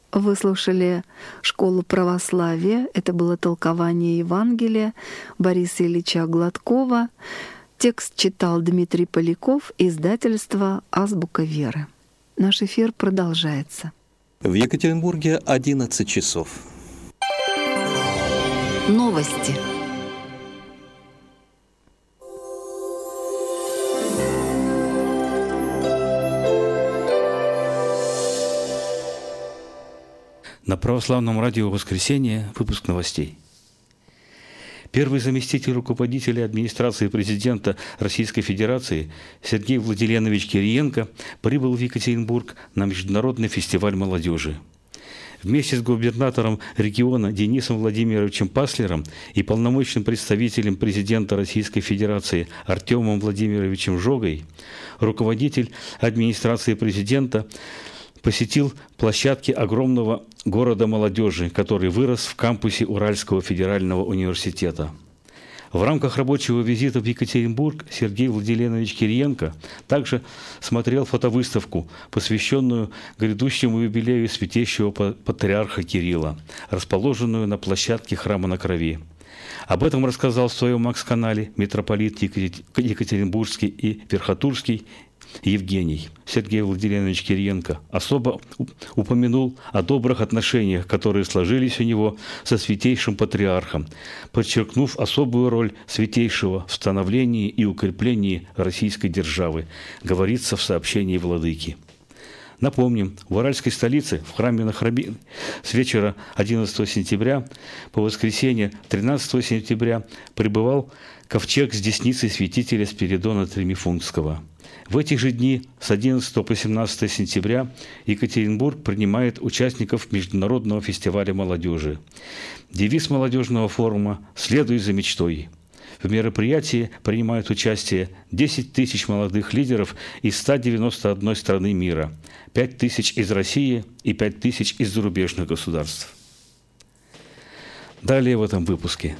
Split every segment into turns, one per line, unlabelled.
Вы слушали «Школу православия». Это было толкование Евангелия Бориса Ильича Гладкова. Текст читал Дмитрий Поляков, издательство «Азбука веры». Наш эфир продолжается.
В Екатеринбурге 11 часов.
Новости.
На православном радио «Воскресенье» выпуск новостей. Первый заместитель руководителя администрации президента Российской Федерации Сергей Владиленович Кириенко прибыл в Екатеринбург на Международный фестиваль молодежи. Вместе с губернатором региона Денисом Владимировичем Паслером и полномочным представителем президента Российской Федерации Артемом Владимировичем Жогой руководитель администрации президента посетил площадки огромного города молодежи, который вырос в кампусе Уральского федерального университета. В рамках рабочего визита в Екатеринбург Сергей Владиленович Кириенко также смотрел фотовыставку, посвященную грядущему юбилею святейшего патриарха Кирилла, расположенную на площадке Храма на Крови. Об этом рассказал в своем Макс-канале митрополит Екатеринбургский и Верхотурский Евгений. Сергей Владиленович Кириенко особо упомянул о добрых отношениях, которые сложились у него со святейшим патриархом, подчеркнув особую роль святейшего в становлении и укреплении российской державы, говорится в сообщении владыки. Напомним, в уральской столице, в храме на Крови, с вечера 11 сентября по воскресенье 13 сентября прибывал ковчег с десницей святителя Спиридона Тримифунтского. В эти же дни, с 11 по 17 сентября, Екатеринбург принимает участников Международного фестиваля молодежи. Девиз молодежного форума «Следуй за мечтой». В мероприятии принимают участие 10 тысяч молодых лидеров из 191 страны мира, 5 тысяч из России и 5 тысяч из зарубежных государств. Далее в этом выпуске.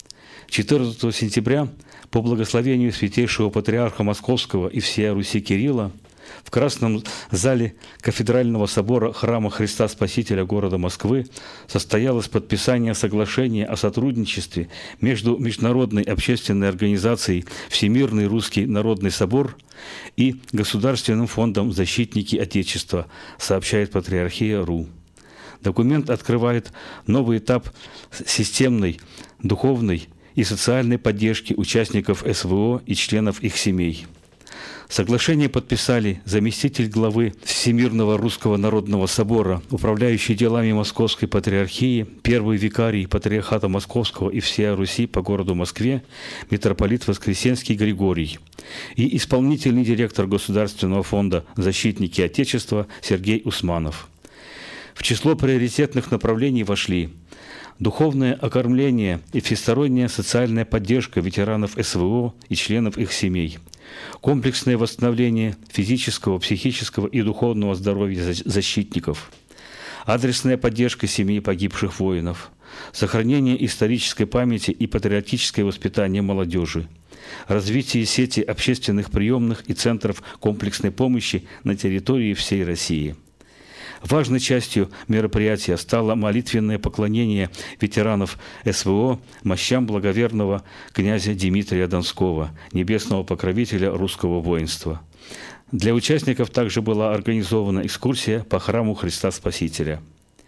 14 сентября по благословению святейшего патриарха Московского и всея Руси Кирилла в Красном зале Кафедрального собора Храма Христа Спасителя города Москвы состоялось подписание соглашения о сотрудничестве между Международной общественной организацией «Всемирный русский народный собор» и Государственным фондом «Защитники Отечества», сообщает Патриархия.ру. Документ открывает новый этап системной, духовной и социальной поддержки участников СВО и членов их семей. Соглашение подписали заместитель главы Всемирного Русского Народного Собора, управляющий делами Московской Патриархии, первый викарий Патриархата Московского и всея Руси по городу Москве, митрополит Воскресенский Григорий, и исполнительный директор Государственного фонда «Защитники Отечества» Сергей Усманов. В число приоритетных направлений вошли духовное окормление и всесторонняя социальная поддержка ветеранов СВО и членов их семей, комплексное восстановление физического, психического и духовного здоровья защитников, адресная поддержка семей погибших воинов, сохранение исторической памяти и патриотическое воспитание молодежи, развитие сети общественных приемных и центров комплексной помощи на территории всей России. Важной частью мероприятия стало молитвенное поклонение ветеранов СВО мощам благоверного князя Дмитрия Донского, небесного покровителя русского воинства. Для участников также была организована экскурсия по храму Христа Спасителя.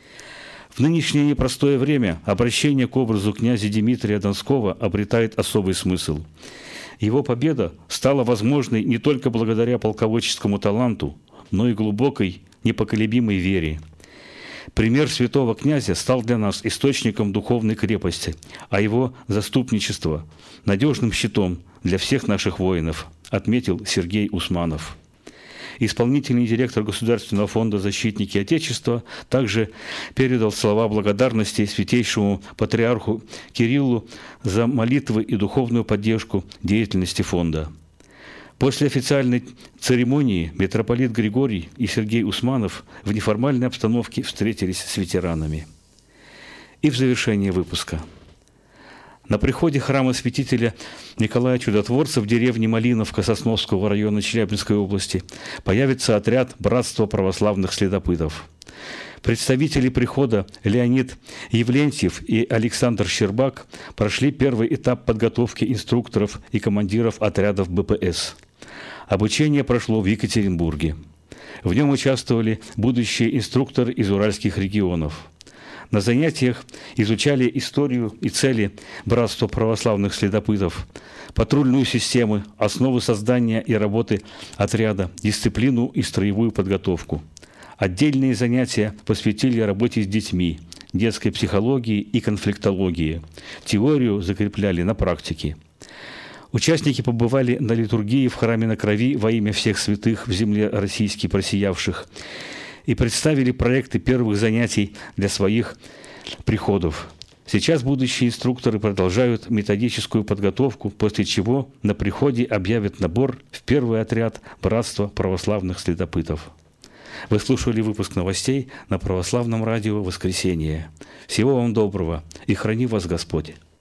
В нынешнее непростое время обращение к образу князя Дмитрия Донского обретает особый смысл. Его победа стала возможной не только благодаря полководческому таланту, но и глубокой, непоколебимой вере. Пример святого князя стал для нас источником духовной крепости, а его заступничество – надежным щитом для всех наших воинов, отметил Сергей Усманов. Исполнительный директор Государственного фонда «Защитники Отечества» также передал слова благодарности святейшему патриарху Кириллу за молитвы и духовную поддержку деятельности фонда. После официальной церемонии митрополит Григорий и Сергей Усманов в неформальной обстановке встретились с ветеранами. И в завершение выпуска. На приходе храма святителя Николая Чудотворца в деревне Малиновка Сосновского района Челябинской области появится отряд Братства православных следопытов. Представители прихода Леонид Явлентьев и Александр Щербак прошли первый этап подготовки инструкторов и командиров отрядов БПС. Обучение прошло в Екатеринбурге. В нем участвовали будущие инструкторы из уральских регионов. На занятиях изучали историю и цели Братства православных следопытов, патрульную систему, основы создания и работы отряда, дисциплину и строевую подготовку. Отдельные занятия посвятили работе с детьми, детской психологии и конфликтологии. Теорию закрепляли на практике. Участники побывали на литургии в храме на Крови во имя всех святых в земле российски просиявших и представили проекты первых занятий для своих приходов. Сейчас будущие инструкторы продолжают методическую подготовку, после чего на приходе объявят набор в первый отряд Братства православных следопытов. Вы слушали выпуск новостей на Православном радио «Воскресенье». Всего вам доброго и храни вас Господь!